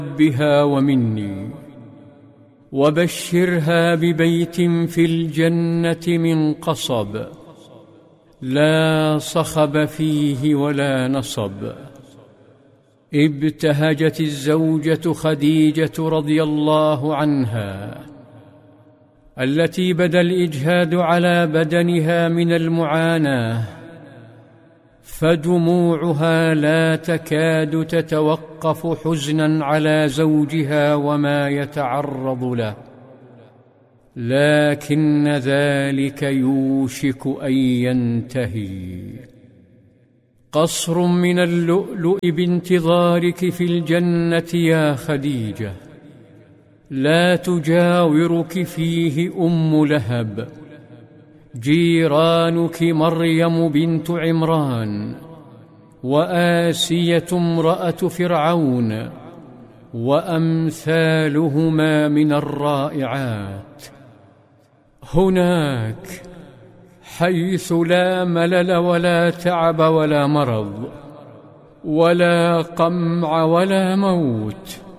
ربها ومني، وبشرها ببيت في الجنة من قصب لا صخب فيه ولا نصب. ابتهجت الزوجة خديجة رضي الله عنها التي بدا الإجهاد على بدنها من المعاناة، فدموعها لا تكاد تتوقف حزنا على زوجها وما يتعرض له، لكن ذلك يوشك أن ينتهي. قصر من اللؤلؤ بانتظارك في الجنة يا خديجة، لا تجاورك فيه أم لهب، جيرانك مريم بنت عمران، وآسية امرأة فرعون، وأمثالهما من الرائعات. هناك حيث لا ملل ولا تعب ولا مرض ولا قمع ولا موت،